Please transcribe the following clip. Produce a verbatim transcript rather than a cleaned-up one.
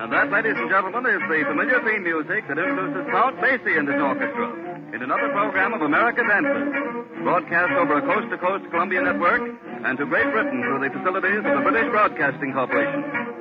And that, ladies and gentlemen, is the familiar theme music that introduces Count Basie and his orchestra in another program of American Dancers, broadcast over a coast-to-coast Columbia network and to Great Britain through the facilities of the British Broadcasting Corporation.